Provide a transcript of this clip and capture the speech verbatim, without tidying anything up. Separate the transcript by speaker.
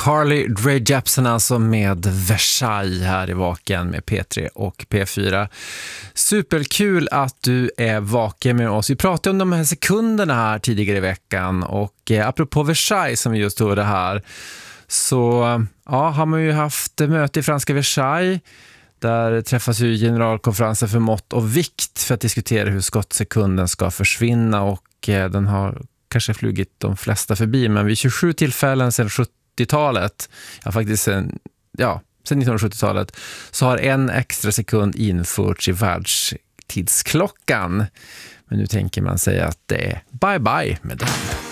Speaker 1: Carly Rae Jepsen alltså med Versailles här i Vaken med P tre och P fyra. Superkul att du är vaken med oss. Vi pratade om de här sekunderna här tidigare i veckan och eh, apropå Versailles som vi just tog det här, så ja, har man ju haft möte i franska Versailles. Där träffas ju generalkonferensen för mått och vikt för att diskutera hur skottsekunden ska försvinna, och eh, den har kanske flugit de flesta förbi, men vid tjugosju tillfällen sedan sjuttiotalet, ja faktiskt sen, ja, sedan nittonhundrasjuttiotalet, så har en extra sekund införts i världstidsklockan. Men nu tänker man sig att det är bye bye med den.